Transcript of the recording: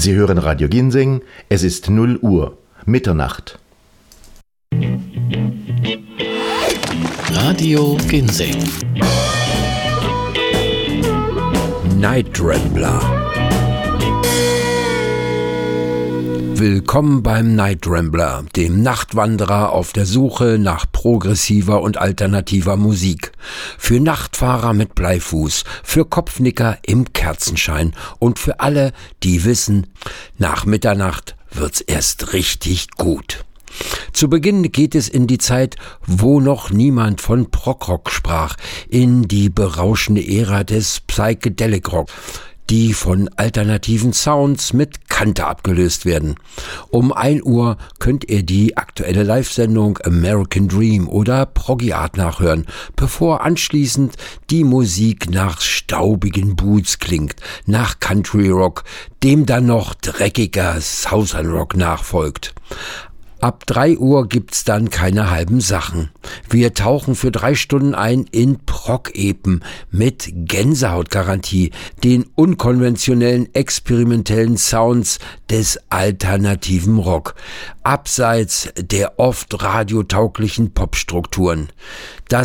Sie hören Radio Ginseng, es ist 0 Uhr, Mitternacht. Radio Ginseng. Night Rambler. Willkommen beim Night Rambler, dem Nachtwanderer auf der Suche nach progressiver und alternativer Musik. Für Nachtfahrer mit Bleifuß, für Kopfnicker im Kerzenschein und für alle, die wissen, nach Mitternacht wird's erst richtig gut. Zu Beginn geht es in die Zeit, wo noch niemand von Prog-Rock sprach, in die berauschende Ära des Psychedelic Rock, die von alternativen Sounds mit Kante abgelöst werden. Um 1 Uhr könnt ihr die aktuelle Live-Sendung American Dream oder Proggy Art nachhören, bevor anschließend die Musik nach staubigen Boots klingt, nach Country Rock, dem dann noch dreckiger Southern Rock nachfolgt. Ab 3 Uhr gibt's dann keine halben Sachen. Wir tauchen für 3 Stunden ein in Prog-Epen mit Gänsehautgarantie, den unkonventionellen, experimentellen Sounds des alternativen Rock, abseits der oft radiotauglichen Popstrukturen. Das